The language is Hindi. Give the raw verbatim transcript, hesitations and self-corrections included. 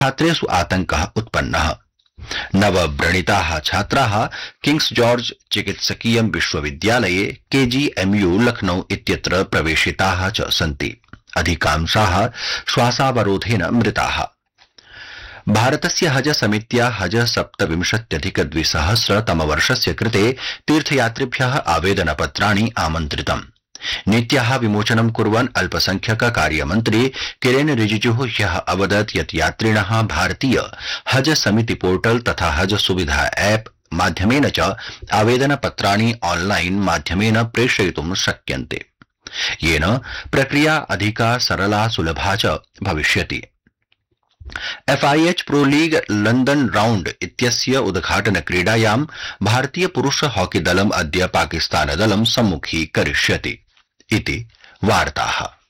छात्रेषु आतंकः उत्पन्नः। नवव्रणिताः छात्राः किंग्स जॉर्ज चिकित्सकीय विश्वविद्यालये केजीएमयू लखनऊ इत्यत्र प्रवेशिताः च सन्ति। अधिकांशाः श्वासावरोधेन मृताः। भारतस्य हज समित्या हज सप्तविंशत्यधिक द्विसहस्र तमवर्षस्य कृते तीर्थयात्रिभ्यः आवेदनपत्राणि आमन्त्रितम्। नीत्याः विमोचनं कुर्वन् अल्पसंख्यक कार्यमन्त्री किरेन रिजिजुः ह्यः अवदत् यत् यात्रिणः भारतीय हज समिति पोर्टल तथा हज सुविधा ऐप माध्यमेन च आवेदनपत्राणि ऑनलाइन माध्यमेन प्रेषयितुं शक्यन्ते, येन प्रक्रिया अधिका सरला सुलभा च भविष्यति। FIH pro league London round इत्यस्य उद्घाटन क्रीडायां भारतीय पुरुष हॉकी दलम् अद्य पाकिस्तान दलं सम्मुखीकरिष्यति इति वार्ताः।